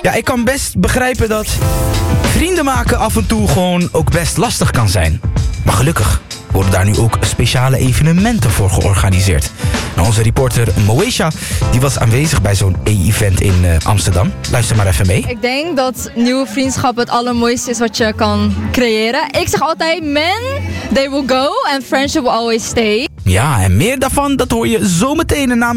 Ja, ik kan best begrijpen dat vrienden maken af en toe gewoon ook best lastig kan zijn. Maar gelukkig worden daar nu ook speciale evenementen voor georganiseerd. Nou, onze reporter Moesha, die was aanwezig bij zo'n event in Amsterdam. Luister maar even mee. Ik denk dat nieuwe vriendschap het allermooiste is wat je kan creëren. Ik zeg altijd, men, they will go and friendship will always stay. Ja, en meer daarvan, dat hoor je zometeen na